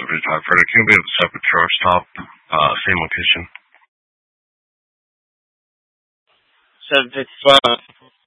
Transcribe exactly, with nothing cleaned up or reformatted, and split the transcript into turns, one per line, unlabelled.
every time further. Can we have a separate truck stop, uh, same location?
seven fifty-five.